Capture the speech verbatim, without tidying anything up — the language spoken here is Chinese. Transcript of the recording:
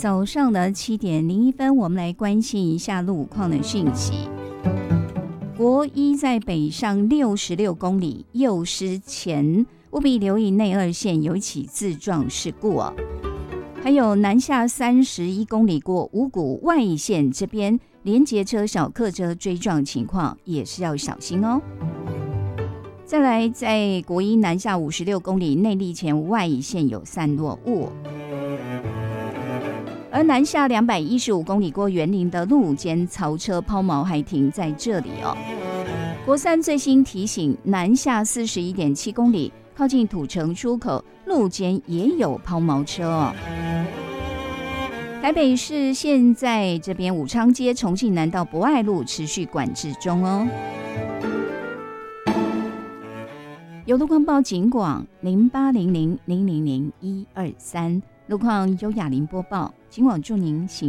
早上的七点零一分，我们来关心一下路况的讯息。国一在北上六十六公里右师前，务必留意内二线有一起自撞事故哦。还有南下三十一公里过五股外线这边，连结车小客车追撞情况也是要小心哦。再来，在国一南下五十六公里内坜前外线有散落物，而南下两百一十五公里过园林的路肩槽车抛锚还停在这里哦。国三最新提醒，南下四十一点七公里靠近土城出口路肩也有抛锚车哦。台北市现在这边武昌街重庆南道博爱路持续管制中哦。有路况报警广零八零零零零零一二三，路况由雅玲播报，警广祝您行